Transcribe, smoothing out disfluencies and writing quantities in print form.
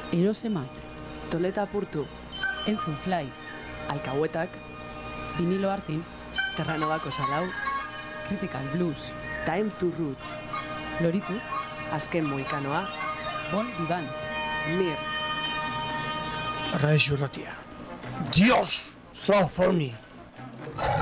Erosemat, Toleta Apurtu, Entzun Fly, Alcahuetak, Vinilo Artin, Terranobako Salau, Critical Blues, Time to Roots, Loritu, Azken Moikanoa, Bon Vivant, Mir, Radio Ratia. Dios, slow for me.